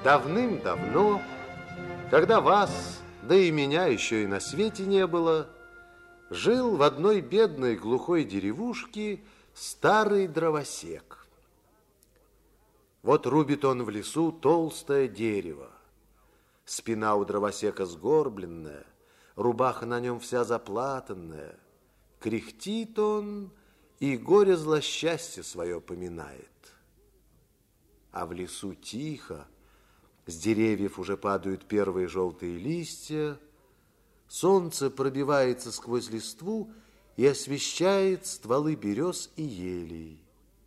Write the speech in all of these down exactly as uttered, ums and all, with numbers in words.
Давным-давно, когда вас, да и меня еще и на свете не было, жил в одной бедной глухой деревушке старый дровосек. Вот рубит он в лесу толстое дерево. Спина у дровосека сгорбленная, рубаха на нем вся заплатанная. Кряхтит он и горе злосчастье свое поминает. А в лесу тихо, с деревьев уже падают первые желтые листья, солнце пробивается сквозь листву и освещает стволы берез и елей.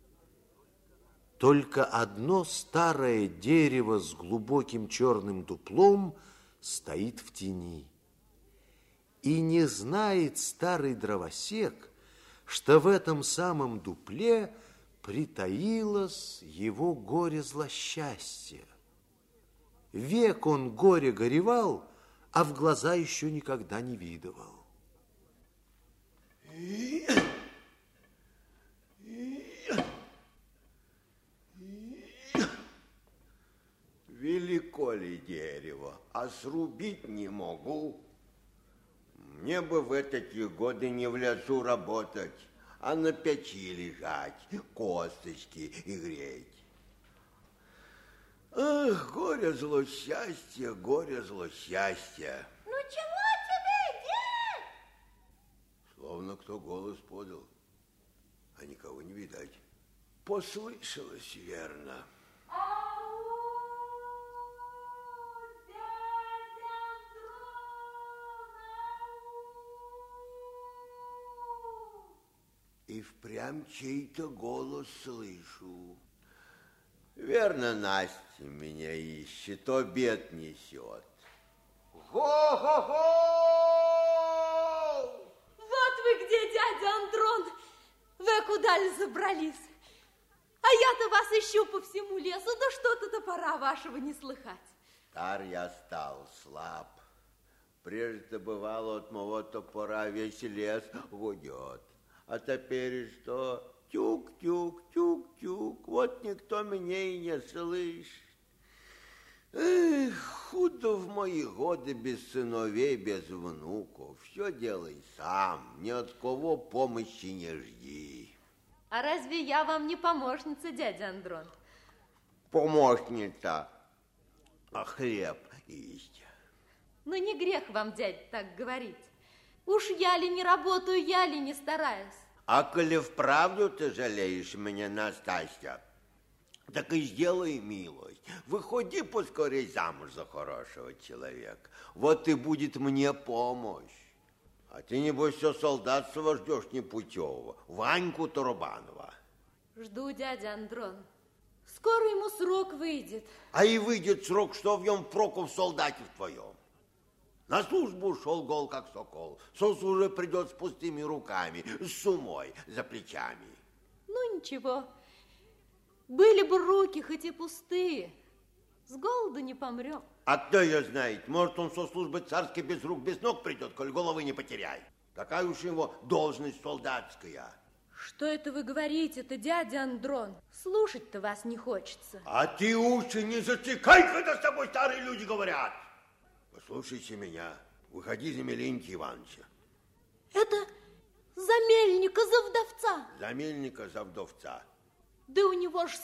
Только одно старое дерево с глубоким черным дуплом стоит в тени. И не знает старый дровосек, что в этом самом дупле притаилось его горе-злосчастье. Век он горе горевал, а в глаза еще никогда не видывал. Велико ли дерево, а срубить не могу. Мне бы в эти годы не в лесу работать, а на печи лежать, косточки и греть. Ах, горе зло счастье, горе зло счастье. Ну чего тебе, дед? Словно кто голос подал, а никого не видать. Послышалось верно. И впрямь чей-то голос слышу. Верно, Настя меня ищет, обед несет. Го-го-го! Вот вы где, дядя Андрон. Вы куда ли забрались? А я-то вас ищу по всему лесу, да что-то топора вашего не слыхать. Стар я стал, слаб. Прежде бывало от моего топора весь лес гудет. А теперь что? Тюк-тюк, тюк-тюк. Вот никто меня и не слышит. Эх, худо в мои годы без сыновей, без внуков. Все делай сам, ни от кого помощи не жди. А разве я вам не помощница, дядя Андрон? Помощница, а хлеб есть. Ну, не грех вам, дядя, так говорить. Уж я ли не работаю, я ли не стараюсь. А коли вправду ты жалеешь меня, Настасья, так и сделай милость. Выходи поскорей замуж за хорошего человека. Вот и будет мне помощь. А ты, небось, все солдатство ждешь непутевого. Ваньку Турбанова. Жду, дядя Андрон. Скоро ему срок выйдет. А и выйдет срок, что в нем проку в солдате в твоем. На службу ушел гол, как сокол. Сос уже придет с пустыми руками, с сумой за плечами. Ну, ничего. Были бы руки, хоть и пустые. С голоду не помрем. А кто ее знает? Может, он со службы царской без рук, без ног придет, коль головы не потеряй. Такая уж его должность солдатская. Что это вы говорите-то, дядя Андрон? Слушать-то вас не хочется. А ты уши не затыкай, когда с тобой старые люди говорят. Послушайте меня, выходи за Миленький Ивановича. Это за мельника, за вдовца. За мельника, за вдовца. Да у него ж